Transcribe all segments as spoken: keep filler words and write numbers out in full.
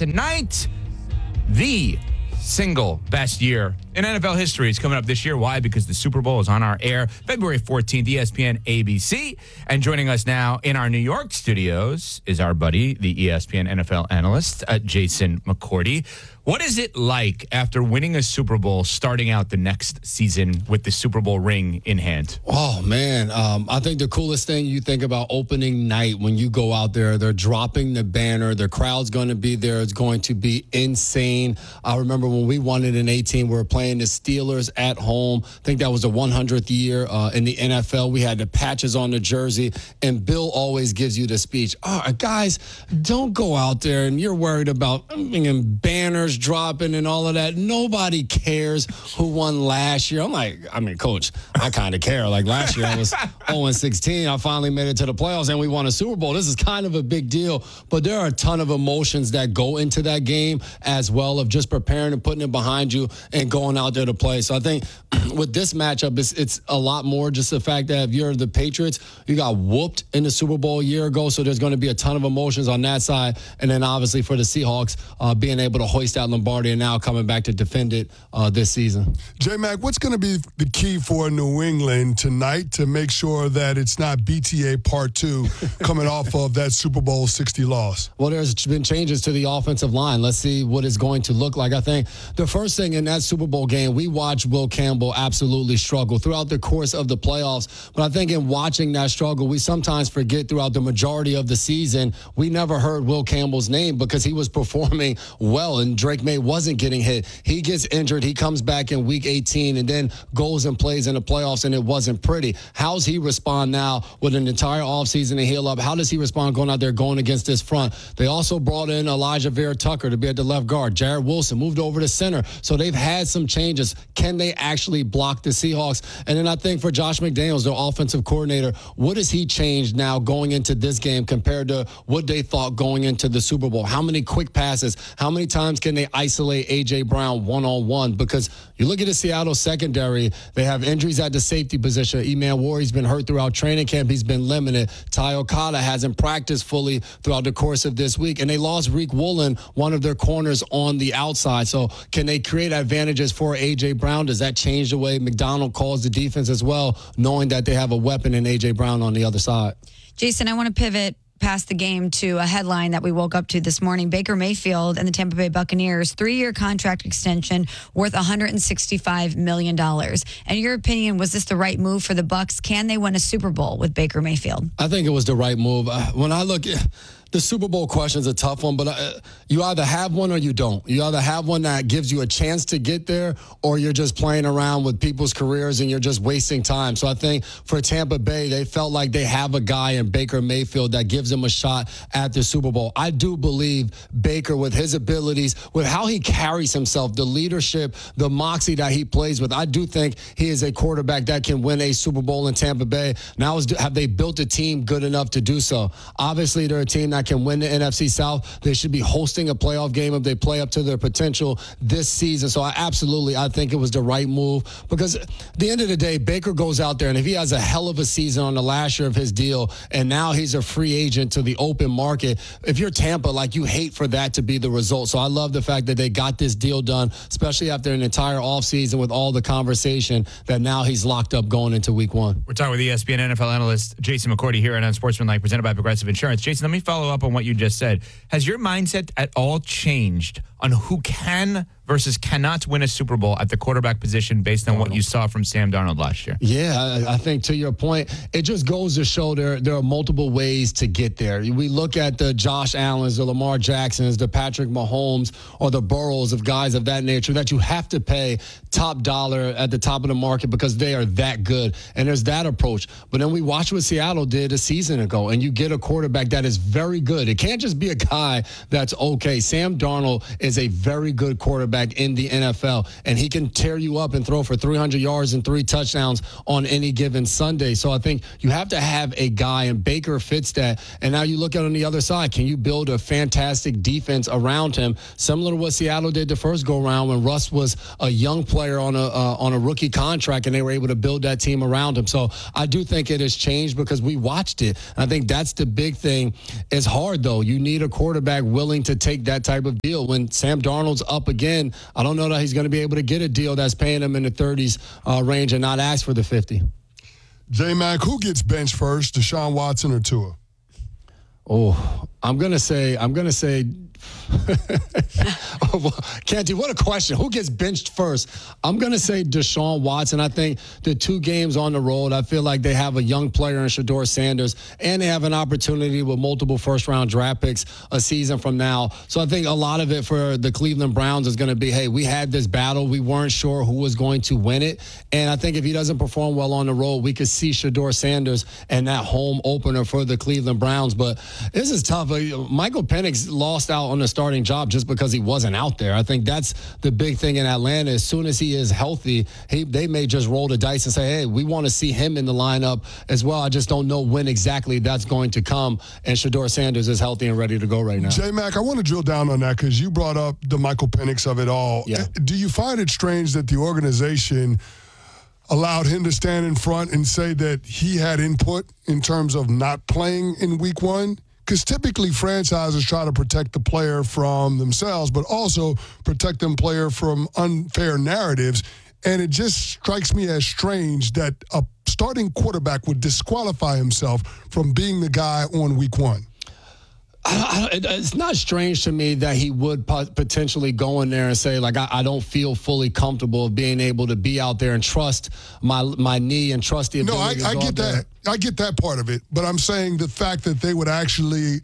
tonight. The single best year in N F L history is coming up this year. Why? Because the Super Bowl is on our air February fourteenth, E S P N A B C. And joining us now in our New York studios is our buddy, the E S P N N F L analyst, uh, Jason McCourty. What is it like after winning a Super Bowl, starting out the next season with the Super Bowl ring in hand? Oh, man. Um, I think the coolest thing you think about opening night when you go out there, they're dropping the banner. The crowd's going to be there. It's going to be insane. I remember when we won it in eighteen, we were playing the Steelers at home. I think that was the one hundredth year uh, in the N F L. We had the patches on the jersey, and Bill always gives you the speech. Oh, guys, don't go out there and you're worried about I mean, banners dropping and all of that. Nobody cares who won last year. I'm like, I mean, Coach, I kind of care. Like last year I was oh and sixteen. I finally made it to the playoffs and we won a Super Bowl. This is kind of a big deal, but there are a ton of emotions that go into that game as well of just preparing and putting it behind you and going out there to play. So I think with this matchup, it's, it's a lot more just the fact that if you're the Patriots, you got whooped in the Super Bowl a year ago, so there's going to be a ton of emotions on that side. And then obviously for the Seahawks, uh, being able to hoist out Lombardi and now coming back to defend it uh, this season. J-Mac, what's going to be the key for New England tonight to make sure that it's not B T A Part two coming off of that Super Bowl sixty loss? Well, there's been changes to the offensive line. Let's see what it's going to look like. I think the first thing in that Super Bowl game, we watched Will Campbell absolutely struggle throughout the course of the playoffs. But I think in watching that struggle, we sometimes forget throughout the majority of the season, we never heard Will Campbell's name because he was performing well and Drake May wasn't getting hit. He gets injured. He comes back in week eighteen and then goes and plays in the playoffs, and it wasn't pretty. How's he respond now with an entire offseason to heal up? How does he respond going out there going against this front? They also brought in Elijah Vera Tucker to be at the left guard. Jared Wilson moved over to center. So they've had some changes. Can they actually block the Seahawks? And then I think for Josh McDaniels, their offensive coordinator, what has he changed now going into this game compared to what they thought going into the Super Bowl? How many quick passes? How many times can they isolate A J. Brown one-on-one? Because you look at the Seattle secondary, they have injuries at the safety position. Eman Warrior's been hurt throughout training camp. He's been limited. Ty Okada hasn't practiced fully throughout the course of this week. And they lost Reek Woolen, one of their corners on the outside. So can they create advantages for A J. Brown? Does that change the way McDonald calls the defense as well, knowing that they have a weapon in A J. Brown on the other side? Jason, I want to pivot past the game to a headline that we woke up to this morning. Baker Mayfield and the Tampa Bay Buccaneers, three-year contract extension worth one hundred sixty-five million dollars. In your opinion, was this the right move for the Bucs? Can they win a Super Bowl with Baker Mayfield? I think it was the right move. When I look at the Super Bowl question is a tough one, but uh, you either have one or you don't. You either have one that gives you a chance to get there, or you're just playing around with people's careers and you're just wasting time. So I think for Tampa Bay, they felt like they have a guy in Baker Mayfield that gives them a shot at the Super Bowl. I do believe Baker, with his abilities, with how he carries himself, the leadership, the moxie that he plays with, I do think he is a quarterback that can win a Super Bowl in Tampa Bay. Now, is, have they built a team good enough to do so? Obviously, they're a team that can win the N F C South. They should be hosting a playoff game if they play up to their potential this season. So I absolutely, I think it was the right move, because at the end of the day, Baker goes out there, and if he has a hell of a season on the last year of his deal, and now he's a free agent to the open market, if you're Tampa, like, you hate for that to be the result. So I love the fact that they got this deal done, especially after an entire offseason with all the conversation that now he's locked up going into week one. We're talking with E S P N N F L analyst Jason McCourty here on Unsportsmanlike, presented by Progressive Insurance. Jason, let me follow up on what you just said. Has your mindset at all changed on who can versus cannot win a Super Bowl at the quarterback position based on what you saw from Sam Darnold last year? Yeah, I, I think to your point, it just goes to show there, there are multiple ways to get there. We look at the Josh Allens, the Lamar Jacksons, the Patrick Mahomes, or the Burrows of guys of that nature that you have to pay top dollar at the top of the market because they are that good. And there's that approach. But then we watch what Seattle did a season ago, and you get a quarterback that is very good. It can't just be a guy that's okay. Sam Darnold is a very good quarterback quarterback in the N F L, and he can tear you up and throw for three hundred yards and three touchdowns on any given Sunday. So I think you have to have a guy, and Baker fits that. And now you look at on the other side, can you build a fantastic defense around him, similar to what Seattle did the first go round when Russ was a young player on a uh, on a rookie contract, and they were able to build that team around him. So I do think it has changed because we watched it. And I think that's the big thing. It's hard, though. You need a quarterback willing to take that type of deal. When Sam Darnold's up again, I don't know that he's going to be able to get a deal that's paying him in the thirties uh, range and not ask for the fifty. J-Mac, who gets benched first, Deshaun Watson or Tua? Oh, I'm going to say, I'm going to say, oh, well, Canty, what a question. Who gets benched first? I'm going to say Deshaun Watson. I think the two games on the road, I feel like they have a young player in Shedeur Sanders, and they have an opportunity with multiple first-round draft picks a season from now. So I think a lot of it for the Cleveland Browns is going to be, hey, we had this battle. We weren't sure who was going to win it. And I think if he doesn't perform well on the road, we could see Shedeur Sanders and that home opener for the Cleveland Browns. But this is tough. Michael Penix lost out on the starting job just because he wasn't out there. I think that's the big thing in Atlanta. As soon as he is healthy, he, they may just roll the dice and say, hey, we want to see him in the lineup as well. I just don't know when exactly that's going to come. And Shedeur Sanders is healthy and ready to go right now. J-Mac, I want to drill down on that because you brought up the Michael Penix of it all. Yeah. Do you find it strange that the organization allowed him to stand in front and say that he had input in terms of not playing in week one? Because typically franchises try to protect the player from themselves, but also protect the player from unfair narratives. And it just strikes me as strange that a starting quarterback would disqualify himself from being the guy on week one. I, I, it's not strange to me that he would pot- potentially go in there and say, like, I, I don't feel fully comfortable of being able to be out there and trust my my knee and trust the ability No, I, to I go get out that. there. I get that part of it. But I'm saying the fact that they would actually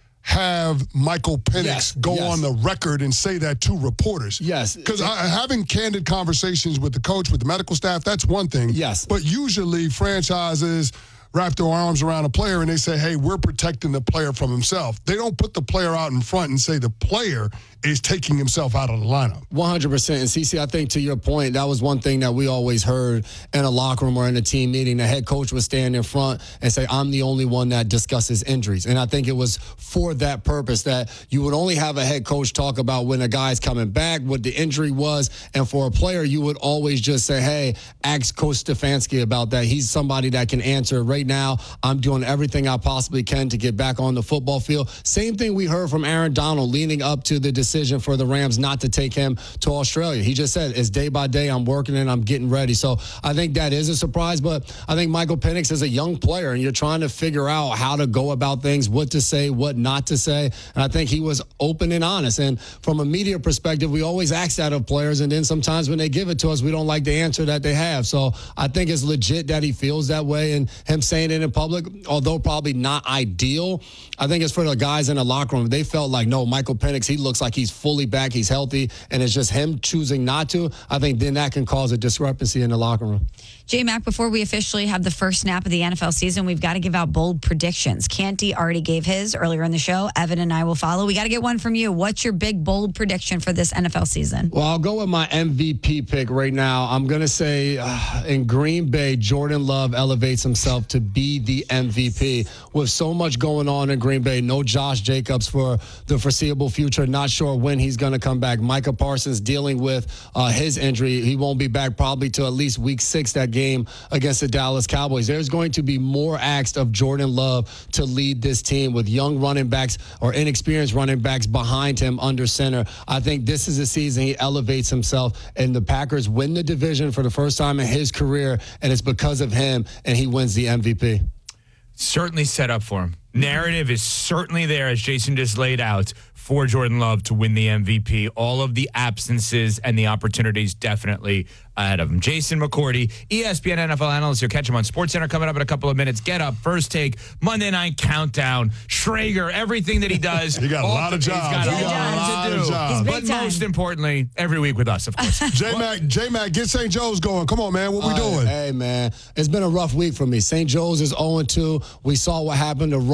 have Michael Penix Yes, go yes. on the record and say that to reporters. Yes. Because having candid conversations with the coach, with the medical staff, that's one thing. Yes. But usually franchises wrap their arms around a player and they say, hey, we're protecting the player from himself. They don't put the player out in front and say the player is taking himself out of the lineup. one hundred percent. And CeCe, I think to your point, that was one thing that we always heard in a locker room or in a team meeting. The head coach would stand in front and say, I'm the only one that discusses injuries. And I think it was for that purpose that you would only have a head coach talk about when a guy's coming back, what the injury was. And for a player, you would always just say, hey, ask Coach Stefanski about that. He's somebody that can answer. Right now, I'm doing everything I possibly can to get back on the football field. Same thing we heard from Aaron Donald leading up to the decision for the Rams not to take him to Australia. He just said, it's day by day, I'm working and I'm getting ready. So I think that is a surprise, but I think Michael Penix is a young player and you're trying to figure out how to go about things, what to say, what not to say. And I think he was open and honest. And from a media perspective, we always ask that of players. And then sometimes when they give it to us, we don't like the answer that they have. So I think it's legit that he feels that way, and him saying it in public, although probably not ideal, I think it's for the guys in the locker room. They felt like, no, Michael Penix, he looks like he's fully back, he's healthy, and it's just him choosing not to. I think then that can cause a discrepancy in the locker room. J-Mac, before we officially have the first snap of the N F L season, we've got to give out bold predictions. Canty already gave his earlier in the show. Evan and I will follow. We got to get one from you. What's your big, bold prediction for this N F L season? Well, I'll go with my M V P pick right now. I'm going to say uh, in Green Bay, Jordan Love elevates himself to be the M V P. With so much going on in Green Bay, no Josh Jacobs for the foreseeable future. Not sure when he's going to come back. Micah Parsons dealing with uh, his injury. He won't be back probably till at least week six, that game against the Dallas Cowboys. There's going to be more asked of Jordan Love to lead this team with young running backs or inexperienced running backs behind him under center. I think this is a season he elevates himself, and the Packers win the division for the first time in his career, and it's because of him, and he wins the M V P. Certainly set up for him. Narrative is certainly there, as Jason just laid out, for Jordan Love to win the M V P. All of the absences and the opportunities definitely ahead of him. Jason McCourty, E S P N N F L analyst. You'll catch him on SportsCenter coming up in a couple of minutes. Get Up, First Take, Monday Night Countdown, Schrager, everything that he does. He got a lot of He's jobs. got He a got a lot lot to of do. jobs. He's But big time. most importantly, every week with us, of course. J-Mac, J-Mac, get Saint Joe's going. Come on, man. What we Uh, doing? Hey, man. It's been a rough week for me. Saint Joe's is oh and two. We saw what happened to Rutgers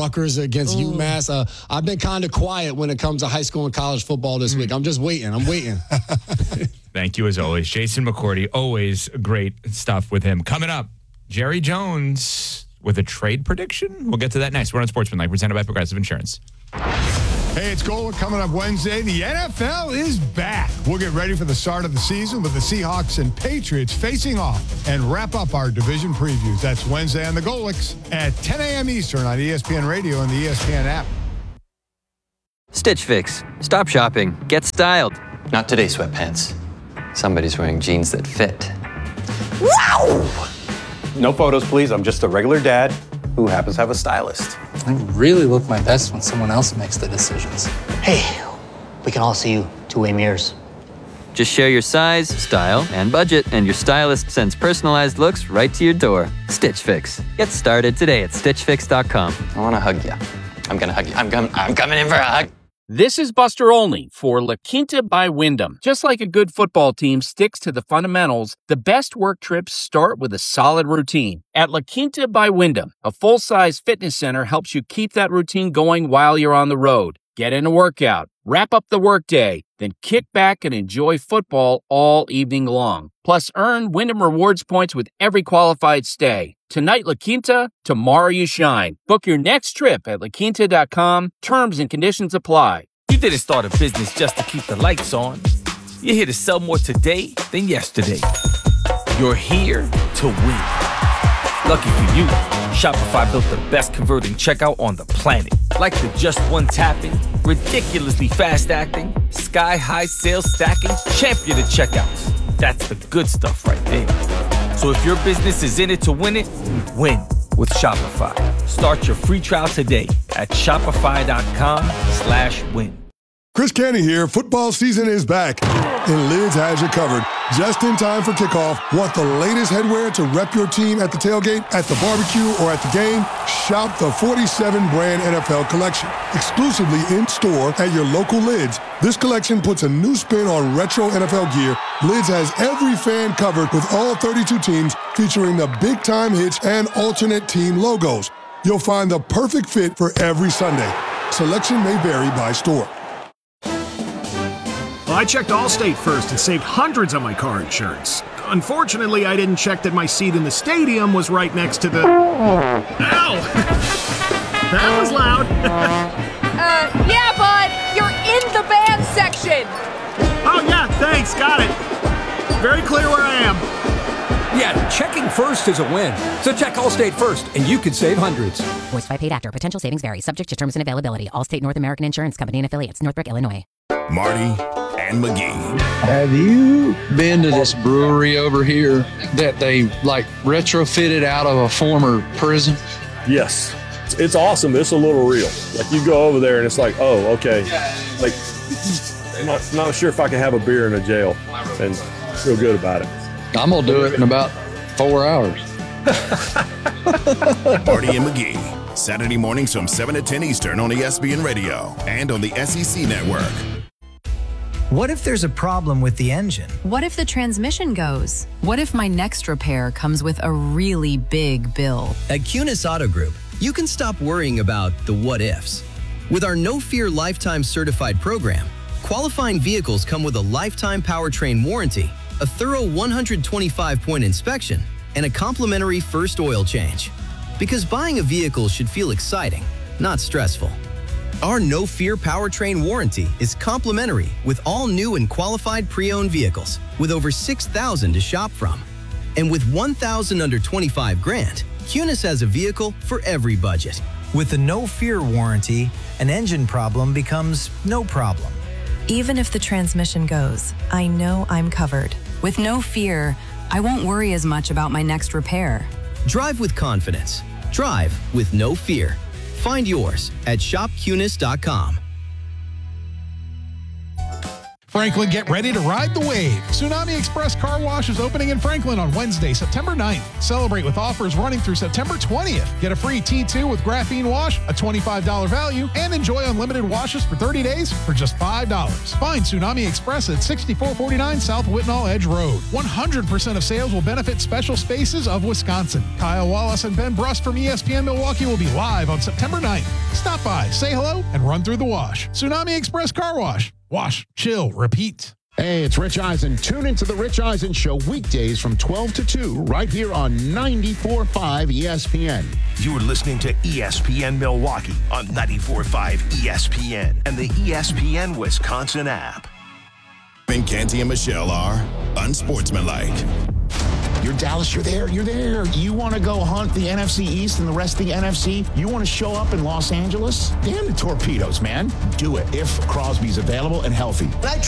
Rutgers against Ooh. UMass. Uh, I've been kind of quiet when it comes to high school and college football this week. I'm just waiting. I'm waiting. Thank you, as always. Jason McCourty, always great stuff with him. Coming up, Jerry Jones with a trade prediction. We'll get to that next. We're on Sportsmanlike, presented by Progressive Insurance. Hey, it's Gold coming up Wednesday. The N F L is back. We'll get ready for the start of the season with the Seahawks and Patriots facing off and wrap up our division previews. That's Wednesday on the Golicks at ten a.m. Eastern on E S P N Radio and the E S P N app. Stitch Fix. Stop shopping. Get styled. Not today, sweatpants. Somebody's wearing jeans that fit. Wow! No photos, please. I'm just a regular dad who happens to have a stylist. I really look my best when someone else makes the decisions. Hey, we can all see you two-way mirrors. Just share your size, style, and budget, and your stylist sends personalized looks right to your door. Stitch Fix. Get started today at stitch fix dot com. I want to hug you. I'm going to hug you. I'm, com- I'm coming in for a hug. This is Buster Olney for La Quinta by Wyndham. Just like a good football team sticks to the fundamentals, the best work trips start with a solid routine. At La Quinta by Wyndham, a full-size fitness center helps you keep that routine going while you're on the road. Get in a workout, wrap up the workday, then kick back and enjoy football all evening long. Plus, earn Wyndham Rewards points with every qualified stay. Tonight, La Quinta, tomorrow you shine. Book your next trip at la quinta dot com. Terms and conditions apply. You didn't start a business just to keep the lights on. You're here to sell more today than yesterday. You're here to win. Lucky for you, Shopify built the best converting checkout on the planet. Like the just one tapping, ridiculously fast acting, sky-high sales stacking, champion of checkouts. That's the good stuff right there. So if your business is in it to win it, win with Shopify. Start your free trial today at shopify.com slash win. Chris Canty here. Football season is back, and Lids has you covered. Just in time for kickoff. Want the latest headwear to rep your team at the tailgate, at the barbecue, or at the game? Shop the forty-seven brand N F L collection, exclusively in-store at your local Lids. This collection puts a new spin on retro N F L gear. Lids has every fan covered with all thirty-two teams, featuring the big-time hits and alternate team logos. You'll find the perfect fit for every Sunday. Selection may vary by store. Well, I checked Allstate first and saved hundreds on my car insurance. Unfortunately, I didn't check that my seat in the stadium was right next to the... Ow! That was loud. uh, yeah, bud, you're in the band section. Oh, yeah, thanks, got it. Very clear where I am. Yeah, checking first is a win. So check Allstate first, and you could save hundreds. Voiced by paid actor. Potential savings vary. Subject to terms and availability. Allstate North American Insurance Company and affiliates. Northbrook, Illinois. Marty and McGee. Have you been to this brewery over here that they like retrofitted out of a former prison? Yes. It's awesome. It's a little real. Like you go over there and it's like, oh, okay. Like, I'm not, not sure if I can have a beer in a jail and feel good about it. I'm going to do it in about four hours. Marty and McGee, Saturday mornings from seven to ten Eastern on E S P N Radio and on the S E C Network. What if there's a problem with the engine? What if the transmission goes? What if my next repair comes with a really big bill? At Cunis Auto Group, you can stop worrying about the what ifs. With our No Fear Lifetime Certified program, qualifying vehicles come with a lifetime powertrain warranty, a thorough one hundred twenty-five point inspection, and a complimentary first oil change. Because buying a vehicle should feel exciting, not stressful. Our No Fear powertrain warranty is complimentary with all new and qualified pre-owned vehicles with over six thousand to shop from. And with one thousand under twenty-five grand, Cunis has a vehicle for every budget. With the No Fear warranty, an engine problem becomes no problem. Even if the transmission goes, I know I'm covered. With No Fear, I won't worry as much about my next repair. Drive with confidence. Drive with No Fear. Find yours at shop cunis dot com. Franklin, get ready to ride the wave. Tsunami Express Car Wash is opening in Franklin on Wednesday, September ninth. Celebrate with offers running through September twentieth. Get a free T two with graphene wash, a twenty-five dollars value, and enjoy unlimited washes for thirty days for just five dollars. Find Tsunami Express at sixty-four forty-nine South Whitnall Edge Road. one hundred percent of sales will benefit Special Spaces of Wisconsin. Kyle Wallace and Ben Brust from E S P N Milwaukee will be live on September ninth. Stop by, say hello, and run through the wash. Tsunami Express Car Wash. Wash, chill, repeat. Hey, it's Rich Eisen. Tune into the Rich Eisen Show weekdays from twelve to two right here on ninety-four point five E S P N. You're listening to E S P N Milwaukee on ninety-four point five E S P N and the E S P N Wisconsin app. And Canty and Michelle are unsportsmanlike. You're Dallas, you're there, you're there. You want to go hunt the N F C East and the rest of the N F C? You want to show up in Los Angeles? Damn the Torpedoes, man. Do it if Crosby's available and healthy.